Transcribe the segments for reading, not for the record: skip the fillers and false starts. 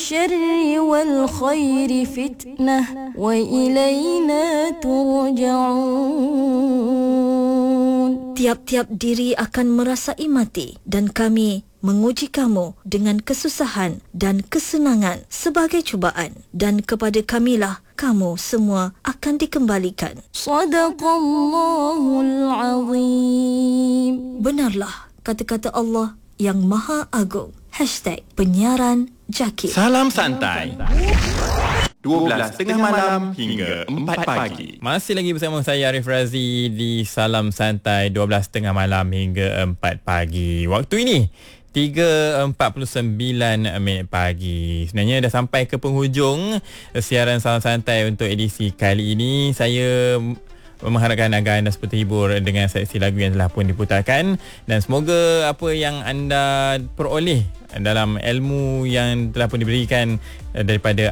الشر والخير فتنة وإلينا ترجعون. Tiap-tiap diri akan merasai mati dan kami menguji kamu dengan kesusahan dan kesenangan sebagai cubaan, dan kepada kamilah kamu semua akan dikembalikan. Sadaqallahul Azim. Benarlah kata-kata Allah yang Maha Agung. #penyiaran Jakib. Salam santai. 12.30 malam hingga 4 pagi. Masih lagi bersama saya Arif Razi di Salam Santai 12.30 malam hingga 4 pagi. Waktu ini 3.49 pagi. Sebenarnya dah sampai ke penghujung siaran Salam Santai untuk edisi kali ini. Saya mengharapkan agar anda semua terhibur dengan seleksi lagu yang telah pun diputarkan, dan semoga apa yang anda peroleh dalam ilmu yang telah pun diberikan daripada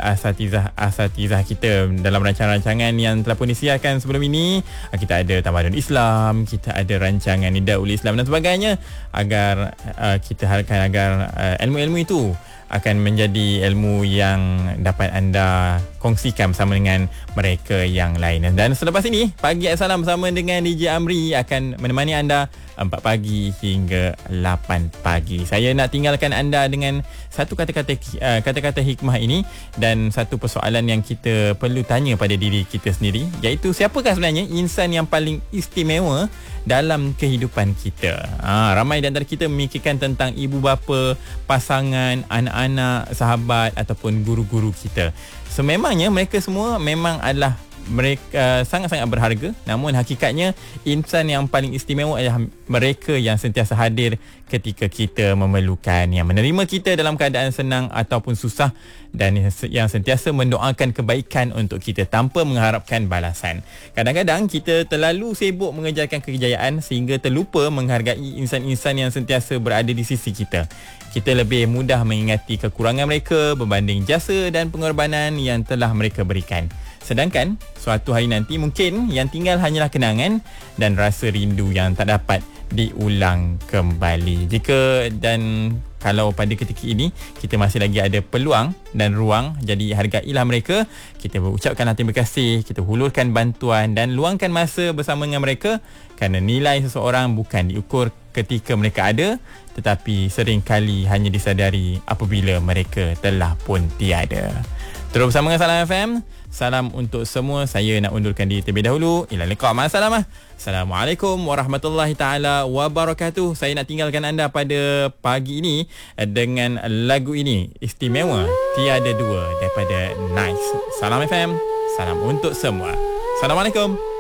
asatizah kita dalam rancangan-rancangan yang telah pun disiarkan sebelum ini. Kita ada Tamadun Islam, kita ada rancangan Nidaul Islam dan sebagainya, agar kita harapkan agar ilmu-ilmu itu akan menjadi ilmu yang dapat anda kongsikan bersama dengan mereka yang lain. Dan selepas ini, Pagi Assalam bersama dengan DJ Amri akan menemani anda 4 pagi hingga 8 pagi. Saya nak tinggalkan anda dengan satu kata-kata hikmah ini dan satu persoalan yang kita perlu tanya pada diri kita sendiri, iaitu siapakah sebenarnya insan yang paling istimewa dalam kehidupan kita. Ramai di antara kita memikirkan tentang ibu bapa, pasangan, anak-anak, sahabat ataupun guru-guru kita. Sememangnya mereka semua memang adalah mereka sangat-sangat berharga, namun hakikatnya insan yang paling istimewa adalah mereka yang sentiasa hadir ketika kita memerlukan, yang menerima kita dalam keadaan senang ataupun susah, dan yang sentiasa mendoakan kebaikan untuk kita tanpa mengharapkan balasan. Kadang-kadang kita terlalu sibuk mengejarkan kejayaan sehingga terlupa menghargai insan-insan yang sentiasa berada di sisi kita. Kita lebih mudah mengingati kekurangan mereka berbanding jasa dan pengorbanan yang telah mereka berikan. Sedangkan suatu hari nanti mungkin yang tinggal hanyalah kenangan dan rasa rindu yang tak dapat diulang kembali. Jika dan kalau pada ketika ini kita masih lagi ada peluang dan ruang, jadi hargailah mereka. Kita berucapkanlah terima kasih, kita hulurkan bantuan dan luangkan masa bersama dengan mereka, kerana nilai seseorang bukan diukur ketika mereka ada, tetapi seringkali hanya disadari apabila mereka telah pun tiada. Terus bersama dengan Salam FM. Salam untuk semua. Saya nak undurkan diri terlebih dahulu. Ila liqa' ma'assalamah. Assalamualaikum warahmatullahi taala wabarakatuh. Saya nak tinggalkan anda pada pagi ini dengan lagu ini, istimewa tiada dua daripada Nice. Salam FM. Salam untuk semua. Assalamualaikum.